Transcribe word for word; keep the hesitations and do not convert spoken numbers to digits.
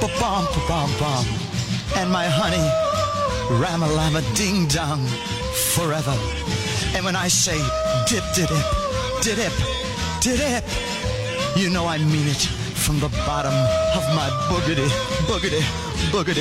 ba-bum, ba-bum, bum. And my honey, ram-a-lam-a ding-dong, forever. And when I say dip-dip-dip, dip-dip, dip-dip, you know I mean it from the bottom of my boogity, boogity, boogity,